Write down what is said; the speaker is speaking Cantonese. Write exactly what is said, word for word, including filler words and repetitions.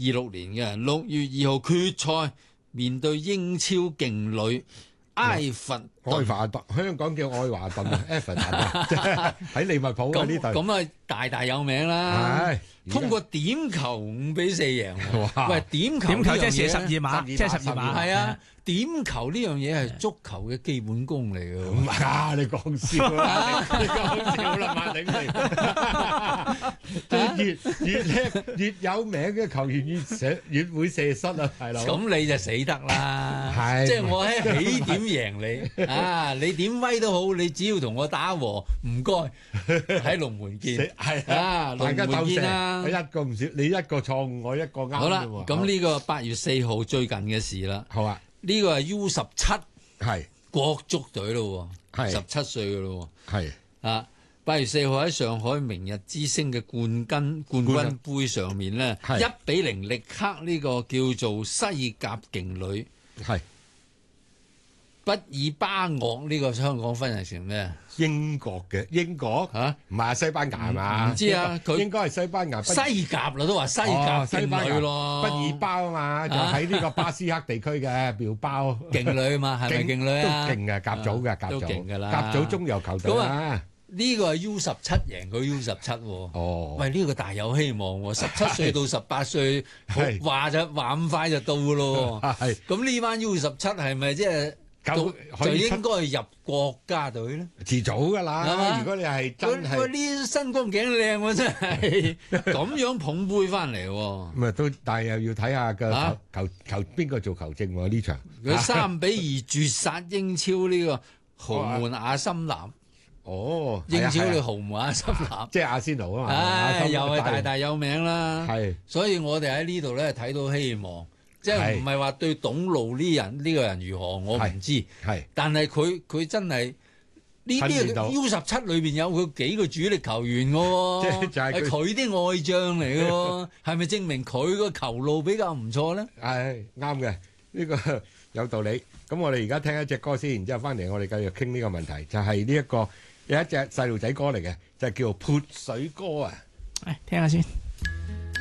六年嘅六月二號決賽面對英超勁旅埃弗愛華頓，香港叫愛華頓啊，埃弗頓啊，喺利物浦嘅呢隊。 咁啊，大大有名啦。 係通過點球五比四贏。喂，點球點球即係呢樣嘢射十二碼，即係十二碼。 係啊，點球呢樣嘢係足球嘅基本功嚟嘅。 唔係啊，你講笑啦，你講笑啦，麥鼎明。越越叻越有名嘅球員越射越會射失啊，大佬。 咁你就死得啦。 係即係我喺起點贏你啊！你點威都好，你只要同我打和，唔該喺龍門見。 係啊，龍大家鬥射， 門見啦。 一個唔少，你一個錯誤，我一個啱。 好啦，咁呢個八月四號最近嘅事啦。 好啊， 呢個係 U 十七係國足隊咯， 係十七歲嘅咯。 係啊，八月四號喺上海明日之星嘅冠軍冠軍杯上面咧，一比零力克呢個叫做西甲勁旅。 係。 畢爾巴鄂呢個香港分係成咩？ 英國嘅英國嚇， 唔係西班牙係嘛？ 唔知啊，佢應該係西班牙西甲啦，都話西甲勁旅咯， 畢爾包啊嘛，就喺呢個巴斯克地區嘅苗包勁旅啊嘛，係咪勁旅啊？ 都勁嘅甲組嘅甲組， 都勁㗎啦， 甲組中游球隊啦。 呢個係 U 十七贏佢 U 十七喎。 哦， 喂，呢個大有希望喎！十七歲到十八歲，話就話咁快就到㗎咯。 係咁呢班 U 十七係咪即係？就就應該入國家隊咧， 遲早㗎啦。如果你係真係， 喂呢身光頸靚喎，真係咁樣捧杯翻嚟喎。 咁啊都，但係又要睇下個球球球邊個做球證喎呢場。 佢三比二絕殺英超呢個豪門亞森納。 哦， 英超嘅豪門亞森納， 即係阿仙奴啊嘛。 唉，又係大大有名啦。 係， 所以我哋喺呢度咧睇到希望。即係唔係話對董路呢人呢、呢個人如何，我唔知。 係， 但係佢佢真係呢啲 U 十七裏邊有佢幾個主力球員嘅喎， 即係佢啲愛將嚟嘅喎，係咪證明佢個球路比較唔錯咧？ 係啱嘅，呢、呢個有道理。咁我哋而家聽一隻歌先，然之後翻嚟我哋繼續傾呢個問題，就係呢一個有一隻細路仔歌嚟嘅，就係、叫做潑水歌啊！ 誒，聽下先。